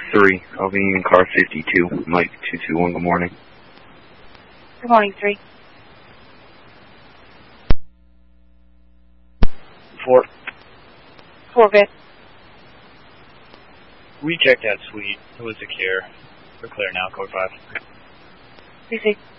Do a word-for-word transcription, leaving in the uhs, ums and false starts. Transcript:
three, I'll be in car fifty-two, Mike two two one, good morning. Good morning, three. Four. Four, good. We checked that suite. It was secure. We're clear now, code five. C C.